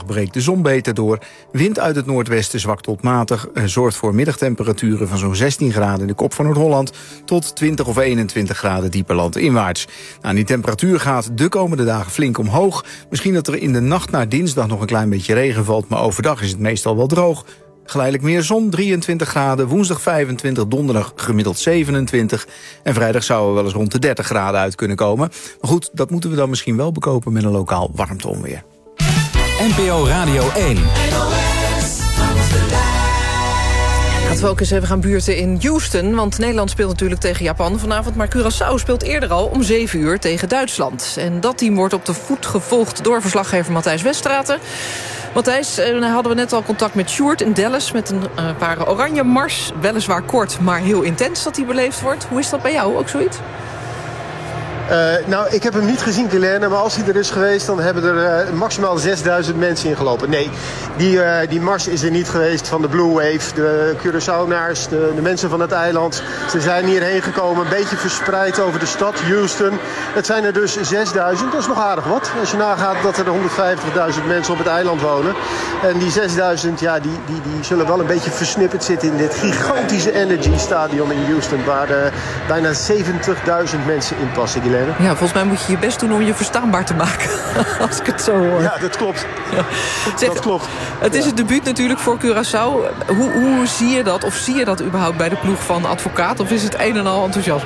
Overdag breekt de zon beter door. Wind uit het noordwesten zwakt tot matig. Zorgt voor middagtemperaturen van zo'n 16 graden in de kop van Noord-Holland... tot 20 of 21 graden dieper landinwaarts. Nou, die temperatuur gaat de komende dagen flink omhoog. Misschien dat er in de nacht naar dinsdag nog een klein beetje regen valt... maar overdag is het meestal wel droog. Geleidelijk meer zon, 23 graden. Woensdag 25, donderdag gemiddeld 27. En vrijdag zouden we wel eens rond de 30 graden uit kunnen komen. Maar goed, dat moeten we dan misschien wel bekopen met een lokaal warmteonweer. NPO Radio 1. Laten we ook eens even gaan buurten in Houston. Want Nederland speelt natuurlijk tegen Japan vanavond. Maar Curaçao speelt eerder al om 7 uur tegen Duitsland. En dat team wordt op de voet gevolgd door verslaggever Matthijs Weststraten. Matthijs, hadden we net al contact met Sjoerd in Dallas... met een paar oranje mars. Weliswaar kort, maar heel intens dat die beleefd wordt. Hoe is dat bij jou? Ook zoiets? Nou, ik heb hem niet gezien, Guilaine, maar als hij er is geweest... dan hebben er maximaal 6000 mensen ingelopen. Nee, die mars is er niet geweest van de Blue Wave. De Curaçaonaars, de mensen van het eiland. Ze zijn hierheen gekomen, een beetje verspreid over de stad Houston. Het zijn er dus 6000, dat is nog aardig wat. Als je nagaat dat er 150.000 mensen op het eiland wonen. En die 6000, ja, die zullen wel een beetje versnipperd zitten... in dit gigantische Energy Stadion in Houston... waar bijna 70.000 mensen in passen, Guilaine. Ja, volgens mij moet je je best doen om je verstaanbaar te maken. Als ik het zo hoor. Ja, dat klopt. Ja. Zeg, dat klopt. Het is het debuut natuurlijk voor Curaçao. Hoe zie je dat? Of zie je dat überhaupt bij de ploeg van Advocaat? Of is het een en al enthousiasme?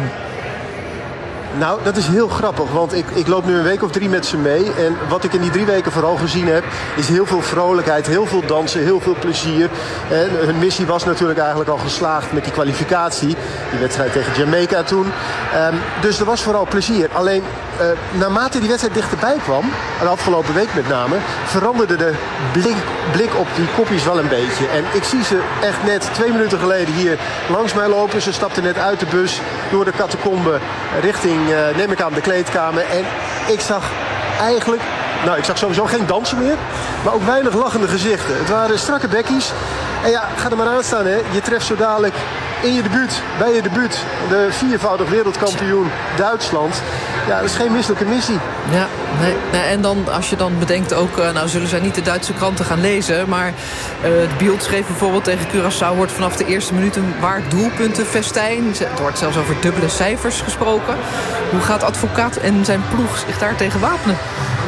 Nou, dat is heel grappig, want ik loop nu een week of 3 met ze mee. En wat ik in die 3 weken vooral gezien heb... is heel veel vrolijkheid, heel veel dansen, heel veel plezier. En hun missie was natuurlijk eigenlijk al geslaagd met die kwalificatie. Die wedstrijd tegen Jamaica toen. Dus er was vooral plezier. Alleen, naarmate die wedstrijd dichterbij kwam... de afgelopen week met name... veranderde de blik op die kopjes wel een beetje. En ik zie ze echt net 2 minuten geleden hier langs mij lopen. Ze stapten net uit de bus door de catacombe richting... neem ik aan de kleedkamer. En ik zag eigenlijk... Nou, ik zag sowieso geen dansen meer. Maar ook weinig lachende gezichten. Het waren strakke bekkies. En ja, ga er maar aan staan, hè. Je treft zo dadelijk in je debuut, bij je debuut... de 4-voudig wereldkampioen Duitsland. Ja, dat is geen misselijke missie. Ja, nee, en dan, als je dan bedenkt ook... nou zullen zij niet de Duitse kranten gaan lezen... maar het Bild schreef bijvoorbeeld tegen Curaçao... wordt vanaf de eerste minuut een waard doelpuntenfestijn. Er wordt zelfs over dubbele cijfers gesproken. Hoe gaat Advocaat en zijn ploeg zich daar tegen wapenen?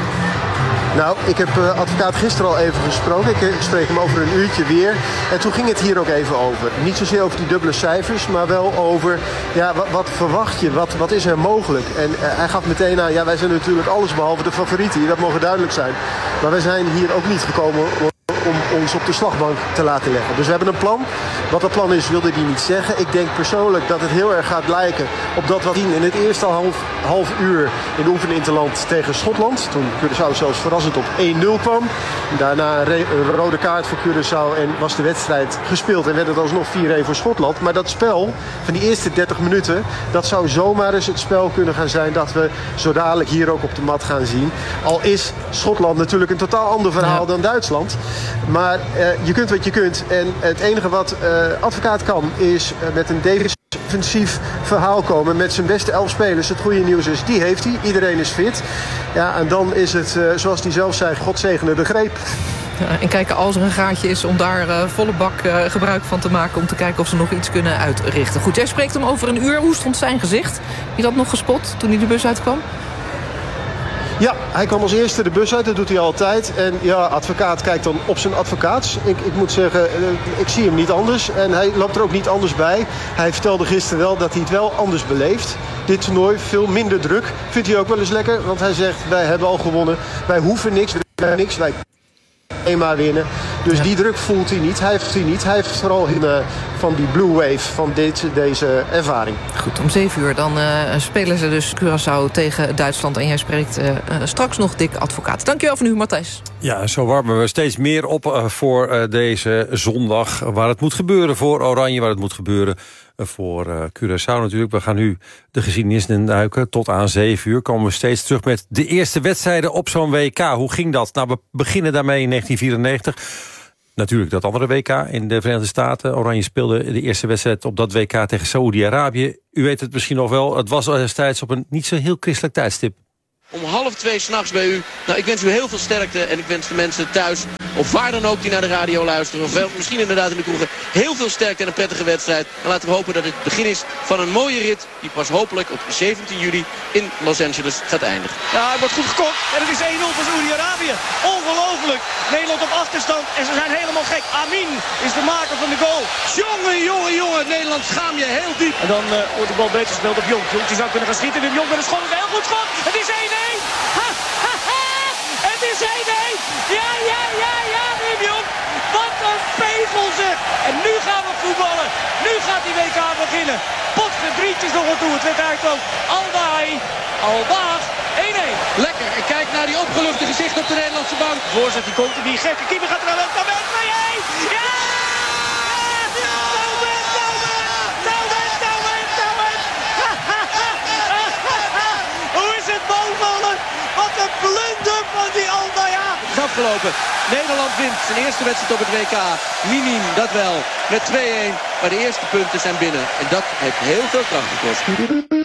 Nou, ik heb Advocaat gisteren al even gesproken. Ik spreek hem over een uurtje weer. En toen ging het hier ook even over. Niet zozeer over die dubbele cijfers, maar wel over... ja, wat verwacht je? Wat is er mogelijk? En hij gaf meteen aan, ja, wij zijn natuurlijk allesbehalve de favorieten. Dat mogen duidelijk zijn. Maar wij zijn hier ook niet gekomen... om ons op de slagbank te laten leggen. Dus we hebben een plan. Wat dat plan is, wilde hij niet zeggen. Ik denk persoonlijk dat het heel erg gaat lijken op dat wat in het eerste half uur in de oefeninterland tegen Schotland. Toen Curaçao zelfs verrassend op 1-0 kwam. Daarna een rode kaart voor Curaçao en was de wedstrijd gespeeld. En werd het alsnog 4-1 voor Schotland. Maar dat spel van die eerste 30 minuten, dat zou zomaar eens het spel kunnen gaan zijn dat we zo dadelijk hier ook op de mat gaan zien. Al is Schotland natuurlijk een totaal ander verhaal dan Duitsland. Maar je kunt wat je kunt. En het enige wat Advocaat kan is met een defensief verhaal komen. Met zijn beste 11 spelers. Het goede nieuws is, die heeft hij. Iedereen is fit. Ja, en dan is het, zoals hij zelf zei, God zegene de greep. Ja, en kijken als er een gaatje is om daar volle bak gebruik van te maken... om te kijken of ze nog iets kunnen uitrichten. Goed, jij spreekt hem over een uur. Hoe stond zijn gezicht? Heb je dat nog gespot toen hij de bus uitkwam? Ja, hij kwam als eerste de bus uit, dat doet hij altijd. En ja, Advocaat kijkt dan op zijn advocaats. Ik moet zeggen, ik zie hem niet anders. En hij loopt er ook niet anders bij. Hij vertelde gisteren wel dat hij het wel anders beleeft. Dit toernooi, veel minder druk. Vindt hij ook wel eens lekker, want hij zegt, wij hebben al gewonnen. Wij hoeven niks, wij eenmaal winnen. Dus die druk voelt hij niet. Hij heeft vooral van die blue wave, van deze ervaring. Goed, om 7 uur dan spelen ze dus Curaçao tegen Duitsland. En jij spreekt straks nog Dick Advocaat. Dankjewel voor nu, Matthijs. Ja, zo warmen we steeds meer op voor deze zondag. Waar het moet gebeuren voor Oranje, waar het moet gebeuren voor Curaçao natuurlijk. We gaan nu de geschiedenis induiken. Tot aan 7 uur komen we steeds terug met de eerste wedstrijden op zo'n WK. Hoe ging dat? Nou, we beginnen daarmee in 1994. Natuurlijk dat andere WK in de Verenigde Staten. Oranje speelde de eerste wedstrijd op dat WK tegen Saoedi-Arabië. U weet het misschien nog wel. Het was destijds op een niet zo heel christelijk tijdstip. Om 1:30 's nachts bij u. Nou, ik wens u heel veel sterkte en ik wens de mensen thuis of waar dan ook die naar de radio luisteren. Of misschien inderdaad in de kroegen. Heel veel sterkte en een prettige wedstrijd. En laten we hopen dat het het begin is van een mooie rit die pas hopelijk op 17 juli in Los Angeles gaat eindigen. Ja, het wordt goed gekocht. En het is 1-0 voor Saoedi-Arabië. Ongelooflijk. Nederland op achterstand. En ze zijn helemaal gek. Amin is de maker van de goal. Jongen. Nederland schaam je heel diep. En dan wordt de bal beter gespeeld op Jonk. Jonk die zou kunnen gaan schieten. Wim Jonk met een schot. Een heel goed schot. Het is 1-1. Het is 1-1. Ja, Wim Jonk. Wat een pegel zeg. En nu gaan we voetballen. Nu gaat die WK beginnen. Potgedrietjes nog aan toe. Het werd eigenlijk ook Aldaag 1-1. Lekker. En kijk naar die opgeluchte gezicht op de Nederlandse bank. Voorzet die komt. Die gekke keeper gaat er wel. Dan bent 2-1. Ja! Hoe is het balvallen? Wat een blunder van die Aldaja. Het is afgelopen. Nederland wint zijn eerste wedstrijd op het WK. Miniem, dat wel. Met 2-1. Maar de eerste punten zijn binnen. En dat heeft heel veel kracht gekost.